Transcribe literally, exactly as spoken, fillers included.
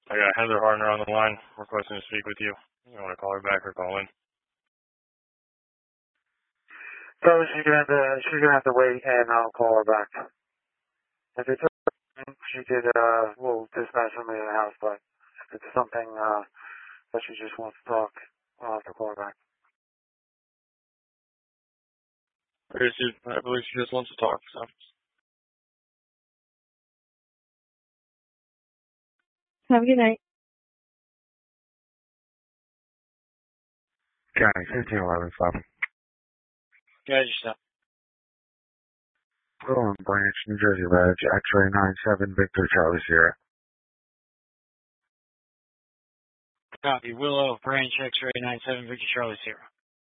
I got Heather Hartner on the line requesting to speak with you. You want to call her back or call in? So she's gonna have to, she's gonna have to wait, and I'll call her back. If it's she could, uh, we'll dispatch somebody in the house, but if it's something, uh, that she just wants to talk, I'll have to call her back. I guess she, I believe she just wants to talk, so. Have a good night. County fifteen eleven stop. Yeah, just stop. Willow Branch, New Jersey, Reg, X-ray nine seven, Victor Charlie Sierra. Copy. Willow Branch, X-ray nine seven, Victor Charlie Sierra.